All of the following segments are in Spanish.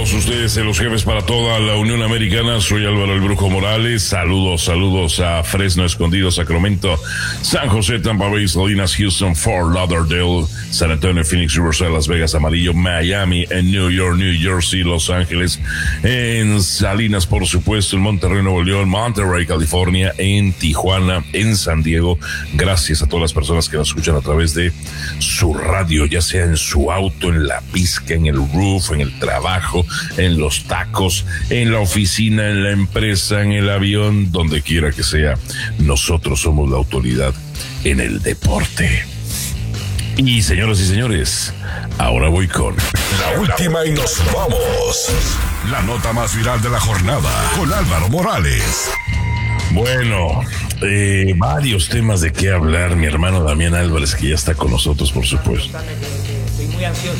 todos ustedes, los jefes para toda la Unión Americana. Soy Álvaro el Brujo Morales. Saludos a Fresno Escondido, Sacramento, San José, Tampa Bay, Salinas, Houston, Fort Lauderdale, San Antonio, Phoenix, Riverside, Las Vegas, Amarillo, Miami, en New York, New Jersey, Los Ángeles, en Salinas, por supuesto, en Monterrey, Nuevo León, Monterrey, California, en Tijuana, en San Diego. Gracias a todas las personas que nos escuchan a través de su radio, ya sea en su auto, en la pizca, en el roof, en el trabajo, en los tacos, en la oficina, en la empresa, en el avión, donde quiera que sea. Nosotros somos la autoridad en el deporte. Y señoras y señores, ahora voy con la última y nos vamos. La nota más viral de la jornada con Álvaro Morales. Bueno, varios temas de qué hablar. Mi hermano Damián Álvarez, que ya está con nosotros, por supuesto. Estoy muy ansioso.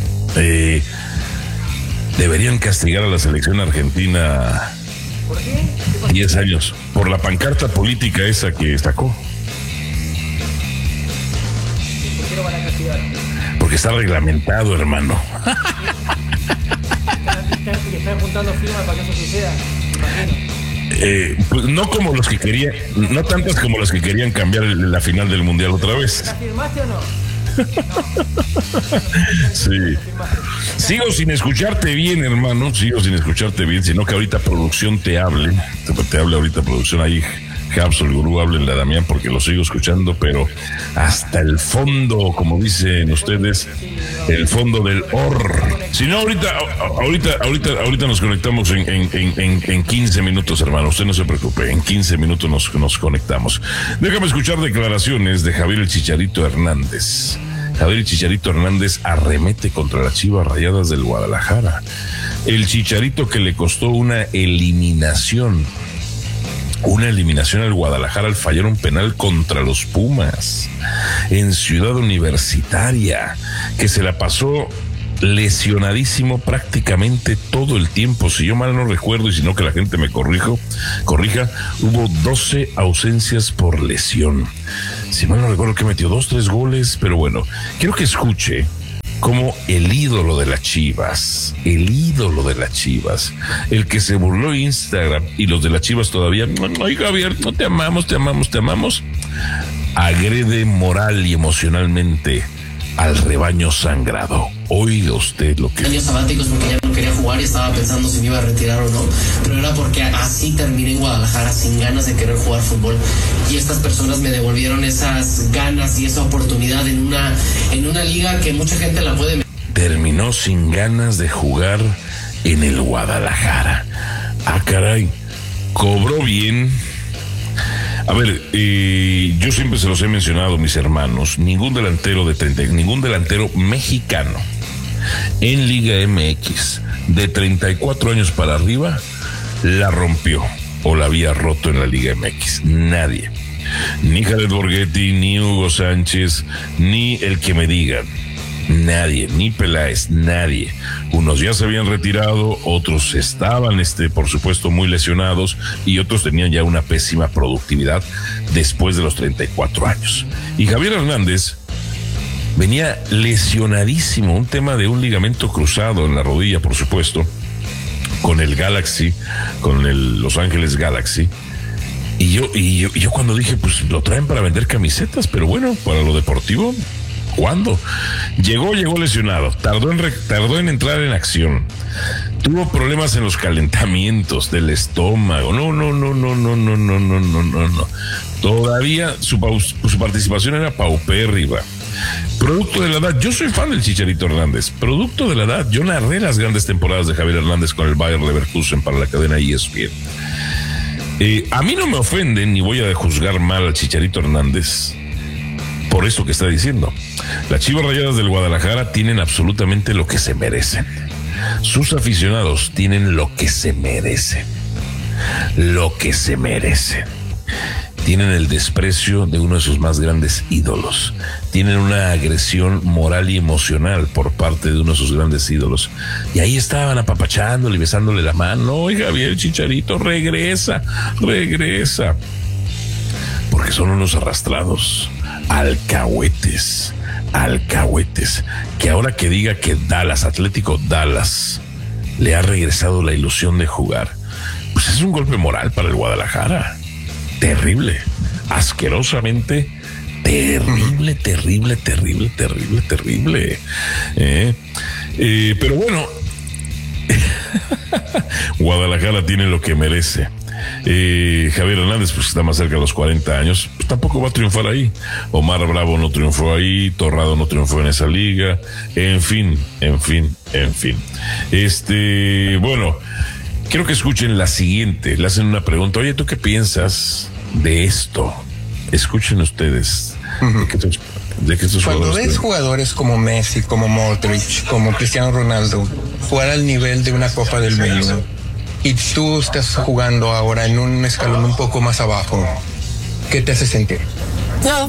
Deberían castigar a la selección argentina. ¿Por qué? 10 años por la pancarta política esa que sacó. ¿Por qué lo van a castigar? Porque está reglamentado, hermano. Están juntando firmas para que eso suceda, imagino. Pues no como los que querían, no tantas como los que querían cambiar la final del mundial otra vez. ¿La firmaste o no? Sí. Sigo sin escucharte bien, hermano. Sigo sin escucharte bien, sino que ahorita producción te hable ahorita producción ahí. Habs, el gurú, háblenle a Damián porque lo sigo escuchando, pero hasta el fondo, como dicen ustedes, el fondo del Si no, ahorita nos conectamos en 15 minutos, hermano. Usted no se preocupe, en 15 minutos nos conectamos. Déjame escuchar declaraciones de Javier el Chicharito Hernández. Javier el Chicharito Hernández arremete contra las Chivas Rayadas del Guadalajara. El Chicharito que le costó una eliminación al Guadalajara al fallar un penal contra los Pumas en Ciudad Universitaria, que se la pasó lesionadísimo prácticamente todo el tiempo. Si yo mal no recuerdo, y si no que la gente me corrija, hubo 12 ausencias por lesión. Si mal no recuerdo que metió 2-3 goles, pero bueno, quiero que escuche como el ídolo de las Chivas, el que se burló en Instagram, y los de las Chivas todavía, ay Javier, no te amamos, agrede moral y emocionalmente al rebaño sangrado. Oiga usted lo que... Años sabáticos porque ya no quería jugar y estaba pensando si me iba a retirar o no, pero era porque así terminé en Guadalajara sin ganas de querer jugar fútbol, y estas personas me devolvieron esas ganas y esa oportunidad en una liga que mucha gente la puede... Terminó sin ganas de jugar en el Guadalajara. Ah, caray, cobró bien. A ver, yo siempre se los he mencionado, mis hermanos, ningún delantero mexicano en Liga MX de 34 años para arriba la rompió o la había roto en la Liga MX. Nadie. Ni Jared Borghetti, ni Hugo Sánchez, ni el que me digan. Nadie, ni Peláez, nadie. Unos ya se habían retirado, otros estaban, por supuesto, muy lesionados, y otros tenían ya una pésima productividad después de los 34 años. Y Javier Hernández venía lesionadísimo, un tema de un ligamento cruzado en la rodilla, por supuesto, con el Galaxy, con el Los Ángeles Galaxy. Y yo cuando dije, pues lo traen para vender camisetas, pero bueno, para lo deportivo, ¿cuándo? Llegó lesionado, tardó en entrar en acción, tuvo problemas en los calentamientos del estómago, no. Todavía su participación era paupérrima. Producto de la edad, yo soy fan del Chicharito Hernández, producto de la edad, yo narré las grandes temporadas de Javier Hernández con el Bayer Leverkusen para la cadena ESPN. A mí no me ofenden ni voy a juzgar mal al Chicharito Hernández por esto que está diciendo. Las Chivas Rayadas del Guadalajara tienen absolutamente lo que se merecen. Sus aficionados tienen lo que se merecen. Tienen el desprecio de uno de sus más grandes ídolos. Tienen una agresión moral y emocional por parte de uno de sus grandes ídolos. Y ahí estaban apapachándole y besándole la mano. Oiga, Javier Chicharito, regresa. Porque son unos arrastrados, alcahuetes. Que ahora que diga que Dallas, Atlético Dallas, le ha regresado la ilusión de jugar. Pues es un golpe moral para el Guadalajara. Terrible, asquerosamente terrible, terrible. Pero bueno, Guadalajara tiene lo que merece. Javier Hernández, pues está más cerca de los 40 años, pues tampoco va a triunfar ahí. Omar Bravo no triunfó ahí, Torrado no triunfó en esa liga, en fin. Bueno, quiero que escuchen la siguiente. Le hacen una pregunta: oye, ¿tú qué piensas de esto? Escuchen ustedes. ¿De qué Cuando ves jugadores como Messi, como Modric, como Cristiano Ronaldo jugar al nivel de una Copa del Mundo, y tú estás jugando ahora en un escalón un poco más abajo, ¿qué te hace sentir? No.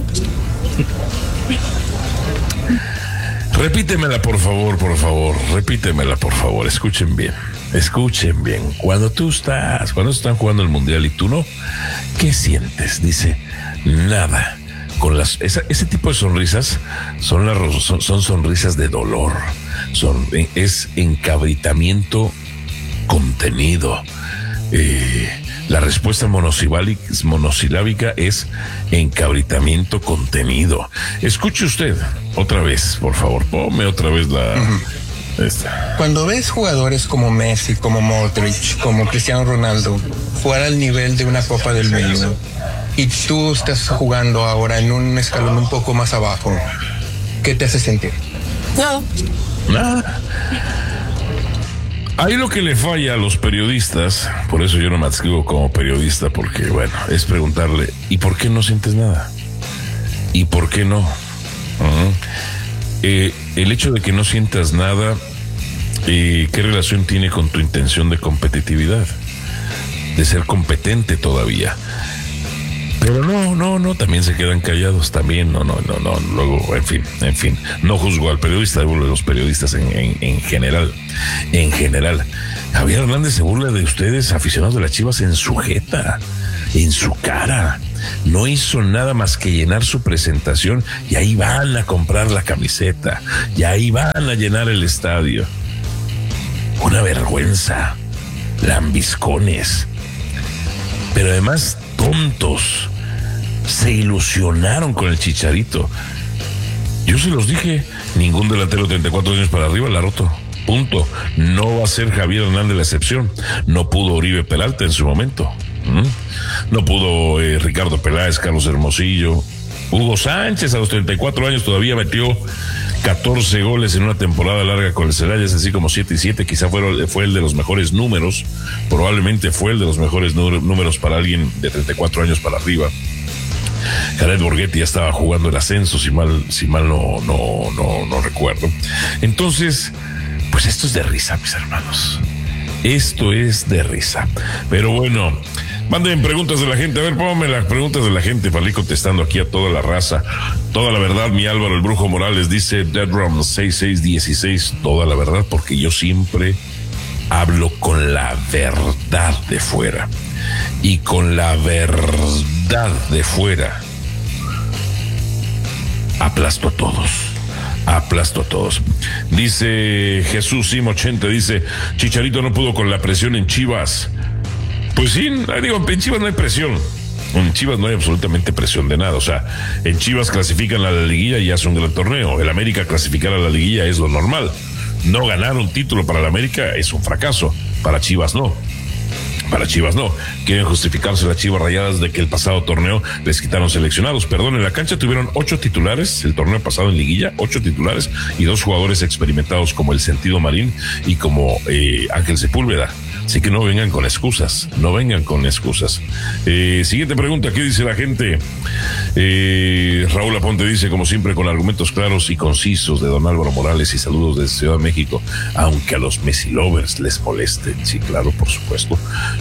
Repítemela, por favor. Repítemela, por favor. Escuchen bien. Cuando están jugando el Mundial y tú no, ¿qué sientes? Dice, nada. Ese tipo de sonrisas son sonrisas de dolor. Es encabritamiento contenido. La respuesta monosilábica es encabritamiento contenido. Escuche usted otra vez, por favor. Ponme otra vez esta. Cuando ves jugadores como Messi, como Modric, como Cristiano Ronaldo jugar al nivel de una Copa del Mundo, y tú estás jugando ahora en un escalón un poco más abajo, ¿qué te hace sentir? No. Nada. Ahí lo que le falla a los periodistas, por eso yo no me adscribo como periodista, porque bueno, es preguntarle, ¿y por qué no sientes nada? ¿Y por qué no? El hecho de que no sientas nada, ¿qué relación tiene con tu intención de competitividad? De ser competente todavía. Pero no, también se quedan callados, también, no, luego, en fin, no juzgo al periodista, hablo de los periodistas en general. Javier Hernández se burla de ustedes, aficionados de las Chivas, en su jeta, en su cara. No hizo nada más que llenar su presentación y ahí van a comprar la camiseta, y ahí van a llenar el estadio. Una vergüenza, lambiscones, pero además tontos. Se ilusionaron con el Chicharito. Yo se los dije, ningún delantero de 34 años para arriba la ha roto. Punto. No va a ser Javier Hernández la excepción. No pudo Oribe Peralta en su momento. No pudo Ricardo Peláez, Carlos Hermosillo. Hugo Sánchez a los 34 años todavía metió 14 goles en una temporada larga con el Celaya, es así como 7-7, quizá fue el de los mejores números, probablemente fue el de los mejores números para alguien de 34 años para arriba. Jared Borghetti ya estaba jugando el ascenso, si mal no recuerdo. Entonces, pues esto es de risa, mis hermanos. Esto es de risa. Pero bueno, manden preguntas de la gente. A ver, pónganme las preguntas de la gente para ir contestando aquí a toda la raza. Toda la verdad, mi Álvaro el Brujo Morales dice Deadrum 6616, toda la verdad, porque yo siempre hablo con la verdad de fuera. Y con la verdad de fuera aplasto a todos. Dice Jesús Sim 80, dice Chicharito no pudo con la presión en Chivas. Pues sí, digo, en Chivas no hay presión. En Chivas no hay absolutamente presión de nada. O sea, en Chivas clasifican a la liguilla y hace un gran torneo. El América clasificar a la liguilla es lo normal. No ganar un título para el América es un fracaso. Para Chivas no. Quieren justificarse las Chivas Rayadas de que el pasado torneo les quitaron seleccionados. Perdón, en la cancha tuvieron 8 titulares el torneo pasado en liguilla, 8 titulares y 2 jugadores experimentados como el Sentido Marín y como Ángel Sepúlveda. Así que no vengan con excusas. Siguiente pregunta, ¿qué dice la gente? Raúl Aponte dice, como siempre, con argumentos claros y concisos de don Álvaro Morales, y saludos desde Ciudad de México, aunque a los Messi lovers les molesten. Sí, claro, por supuesto.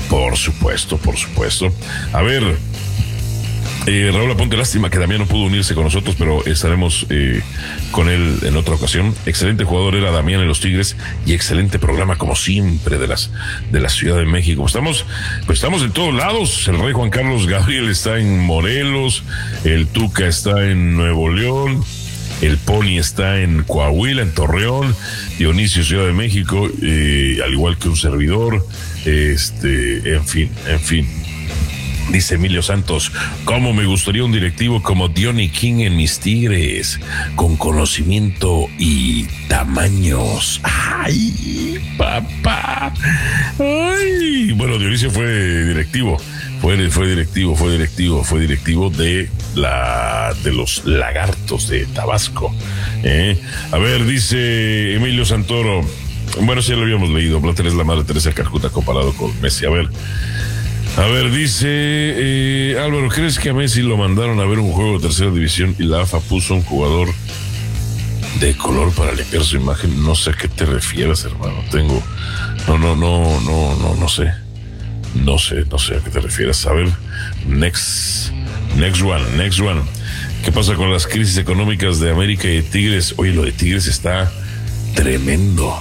A ver, Raúl Aponte, lástima que Damián no pudo unirse con nosotros, pero estaremos con él en otra ocasión. Excelente jugador era Damián en los Tigres y excelente programa como siempre de la Ciudad de México. Estamos en todos lados. El rey Juan Carlos Gabriel está en Morelos, el Tuca está en Nuevo León, el Pony está en Coahuila, en Torreón, Dionisio, Ciudad de México, al igual que un servidor, en fin. Dice Emilio Santos, ¿cómo me gustaría un directivo como Diony King en mis Tigres? Con conocimiento y tamaños. ¡Ay, papá! ¡Ay! Bueno, Dionisio fue directivo. Fue directivo de los Lagartos de Tabasco. A ver, dice Emilio Santoro. Bueno, sí lo habíamos leído. Blatter es la madre Teresa Calcuta comparado con Messi. A ver, dice Álvaro, ¿crees que a Messi lo mandaron a ver un juego de tercera división y la AFA puso un jugador de color para limpiar su imagen? No sé a qué te refieres, hermano. No sé. No sé a qué te refieres. A ver, next one. ¿Qué pasa con las crisis económicas de América y de Tigres? Oye, lo de Tigres está tremendo.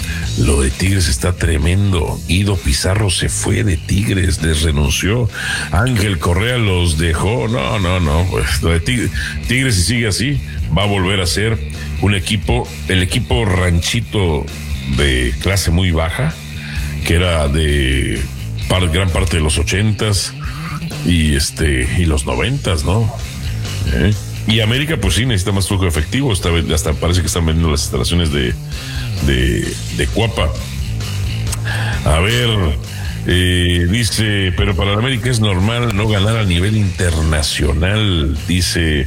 Guido Pizarro se fue de Tigres, les renunció. Ángel Correa los dejó. No. Pues lo de Tigres, si sigue así, va a volver a ser el equipo ranchito de clase muy baja, que era de gran parte de los 80s y los 90s, ¿no? Y América, pues sí, necesita más flujo efectivo. Hasta parece que están vendiendo las instalaciones de Cuapa. A ver, dice, pero para la América es normal no ganar a nivel internacional, dice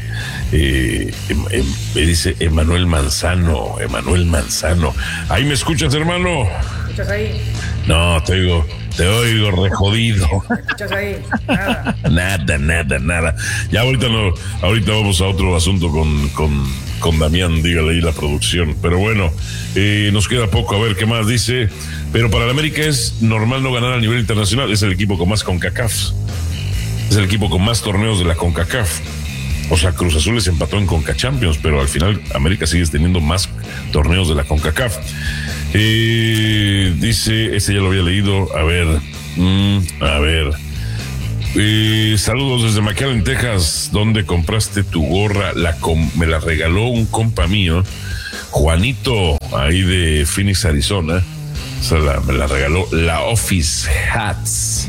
Emanuel Manzano. ¿Ahí me escuchas, hermano? ¿Me escuchas ahí? No, te oigo re jodido. ¿Me escuchas ahí? Nada. Ya ahorita vamos a otro asunto con Damián, dígale ahí la producción. Pero bueno, nos queda poco. A ver qué más dice. Pero para el América es normal no ganar a nivel internacional. Es el equipo con más CONCACAF. Es el equipo con más torneos de la CONCACAF. O sea, Cruz Azul les empató en CONCACHAMPIONS, pero al final América sigue teniendo más torneos de la CONCACAF. Dice, ese ya lo había leído. A ver. Saludos desde McAllen, Texas. ¿Dónde compraste tu gorra? Me la regaló un compa mío, Juanito, ahí de Phoenix, Arizona. O sea, me la regaló la Office Hats.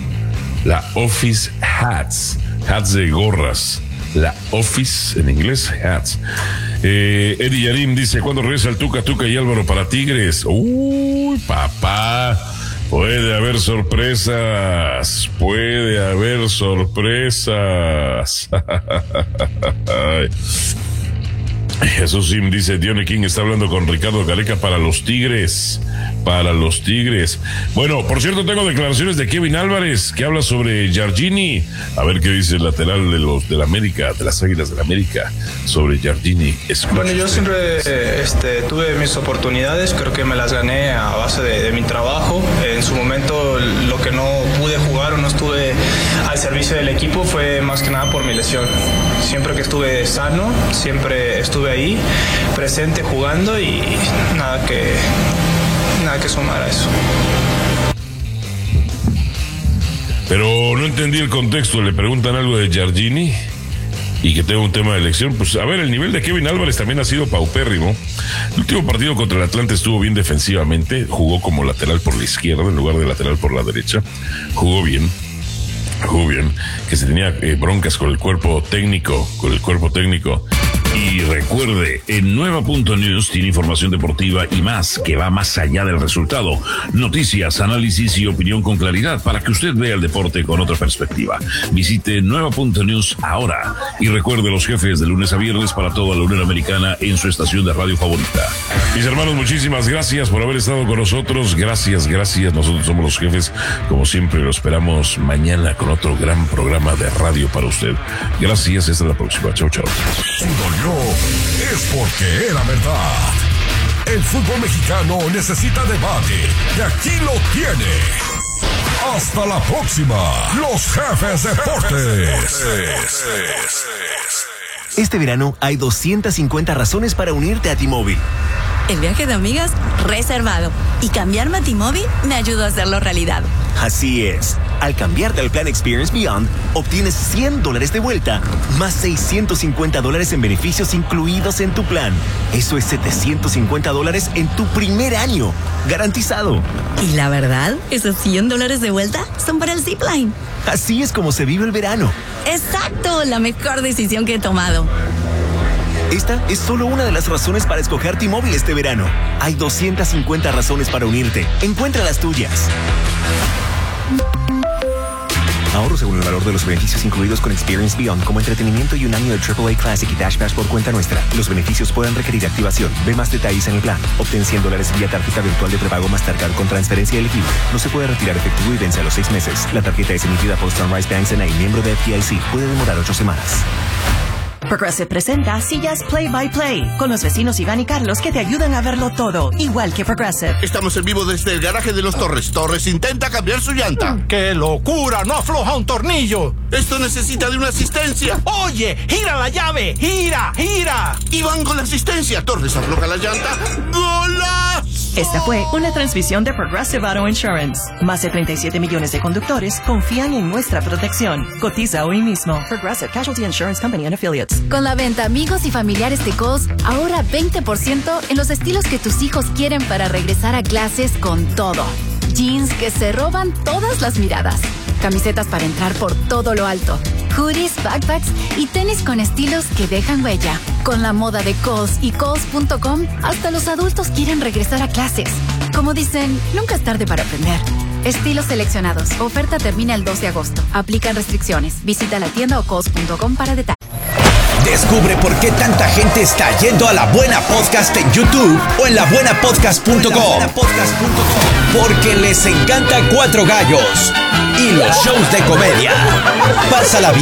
Hats de gorras. La Office, en inglés, Hats. Eddie Yarim dice, ¿cuándo regresa el Tuca y Álvaro para Tigres? Uy, papá, puede haber sorpresas. Jesús Sim dice, Diony King está hablando con Ricardo Gareca para los Tigres. Bueno, por cierto, tengo declaraciones de Kevin Álvarez que habla sobre Giardini. A ver qué dice el lateral de la América, de las Águilas del la América, sobre Giardini. Bueno, yo siempre tuve mis oportunidades, creo que me las gané a base de mi trabajo. En su momento, lo que no pude jugar o no estuve al servicio del equipo fue más que nada por mi lesión. Siempre que estuve sano, siempre estuve ahí, presente, jugando, y nada que sumar a eso. Pero no entendí el contexto. Le preguntan algo de Giardini y que tenga un tema de elección. Pues a ver, el nivel de Kevin Álvarez también ha sido paupérrimo. El último partido contra el Atlante estuvo bien defensivamente, jugó como lateral por la izquierda en lugar de lateral por la derecha. Jugó bien, que se tenía broncas con el cuerpo técnico. Y recuerde, en Nueva.News tiene información deportiva y más, que va más allá del resultado. Noticias, análisis y opinión con claridad para que usted vea el deporte con otra perspectiva. Visite Nueva.News ahora. Y recuerde, los jefes de lunes a viernes para toda la Unión Americana en su estación de radio favorita. Mis hermanos, muchísimas gracias por haber estado con nosotros. Gracias. Nosotros somos los jefes. Como siempre, lo esperamos mañana con otro gran programa de radio para usted. Gracias, hasta la próxima. Chau. Es porque era verdad. El fútbol mexicano necesita debate y aquí lo tiene. Hasta la próxima, los jefes deportes. Este verano hay 250 razones para unirte a T-Mobile. el viaje de amigas reservado. Y cambiarme a T-Mobile me ayudó a hacerlo realidad. Así es. Al cambiarte al plan Experience Beyond, obtienes $100 de vuelta, más $650 en beneficios incluidos en tu plan. Eso es $750 en tu primer año. Garantizado. Y la verdad, esos $100 de vuelta son para el Zipline. Así es como se vive el verano. ¡Exacto! La mejor decisión que he tomado. Esta es solo una de las razones para escoger T-Mobile este verano. Hay 250 razones para unirte. Encuentra las tuyas. Ahorro según el valor de los beneficios incluidos con Experience Beyond, como entretenimiento y un año de AAA Classic y Dash Pass por cuenta nuestra. Los beneficios pueden requerir activación. Ve más detalles en el plan. Obtén $100 vía tarjeta virtual de prepago Mastercard con transferencia elegible. No se puede retirar efectivo y vence a los 6 meses. La tarjeta es emitida por Sunrise Banks N.A., miembro de FDIC. Puede demorar 8 semanas. Progressive presenta Sillas Play by Play con los vecinos Iván y Carlos que te ayudan a verlo todo, igual que Progressive. Estamos en vivo desde el garaje de los Torres. Torres intenta cambiar su llanta. ¡Qué locura! ¡No afloja un tornillo! Esto necesita de una asistencia. ¡Oye! ¡Gira la llave! ¡Gira! ¡Gira! Iván con la asistencia. Torres afloja la llanta. ¡Golazo! Esta fue una transmisión de Progressive Auto Insurance. Más de 37 millones de conductores confían en nuestra protección. Cotiza hoy mismo. Progressive Casualty Insurance Company and Affiliates. Con la venta Amigos y Familiares de Kohl's, ahorra 20% en los estilos que tus hijos quieren para regresar a clases con todo. Jeans que se roban todas las miradas. Camisetas para entrar por todo lo alto. Hoodies, backpacks y tenis con estilos que dejan huella. Con la moda de Kohl's y Kohl's.com, hasta los adultos quieren regresar a clases. Como dicen, nunca es tarde para aprender. Estilos seleccionados. Oferta termina el 2 de agosto. Aplican restricciones. Visita la tienda o Kohl's.com para detalles. Descubre por qué tanta gente está yendo a La Buena Podcast en YouTube o en labuenapodcast.com. Porque les encanta Cuatro Gallos y los shows de comedia. Pásala bien.